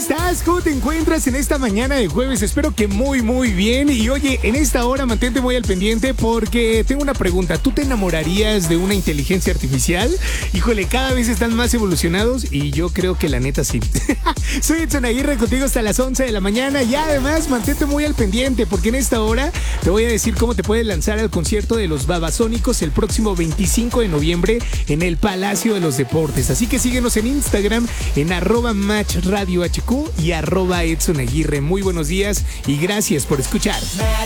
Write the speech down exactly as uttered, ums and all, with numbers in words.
estás? ¿Cómo te encuentras en esta mañana de jueves? Espero que muy, muy bien. Y oye, en esta hora mantente muy al pendiente porque tengo una pregunta. ¿Tú te enamorarías de una inteligencia artificial? Híjole, cada vez están más evolucionados y yo creo que la neta sí. Soy Edson Aguirre contigo hasta las once de la mañana y además mantente muy al pendiente porque en esta hora te voy a decir cómo te puedes lanzar al concierto de los Babasónicos el próximo veinticinco de noviembre en el Palacio de los Deportes. Así que síguenos en Instagram en arroba match radio hq y arroba Edson Aguirre. Muy buenos días y gracias por escuchar.